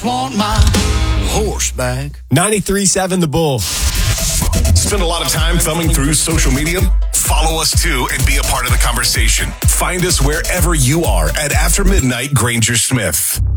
Want my horseback. 93.7 The Bull. Spend a lot of time thumbing through social media? Follow us too and be a part of the conversation. Find us wherever you are at After Midnight Granger Smith.